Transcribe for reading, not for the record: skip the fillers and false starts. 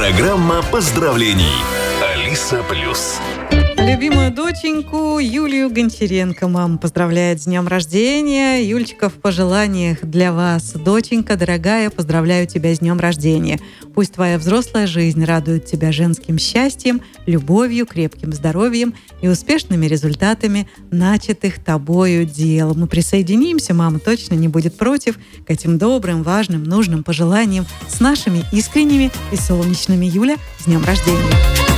Программа поздравлений. Алиса Плюс. Любимую доченьку Юлию Гончаренко мама поздравляет с днем рождения. Юлечка, в пожеланиях для вас. Доченька, дорогая, поздравляю тебя с днем рождения. Пусть твоя взрослая жизнь радует тебя женским счастьем, любовью, крепким здоровьем и успешными результатами начатых тобою дел. Мы присоединимся, мама точно не будет против, к этим добрым, важным, нужным пожеланиям с нашими искренними и солнечными. Юля, с днем рождения!